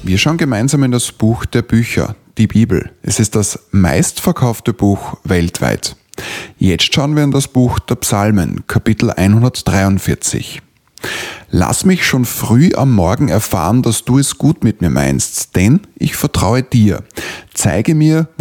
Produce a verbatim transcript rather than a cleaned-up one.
Wir schauen gemeinsam in das Buch der Bücher, die Bibel. Es ist das meistverkaufte Buch weltweit. Jetzt schauen wir in das Buch der Psalmen, Kapitel hundertdreiundvierzig. Lass mich schon früh am Morgen erfahren, dass du es gut mit mir meinst, denn ich vertraue dir. Zeige mir,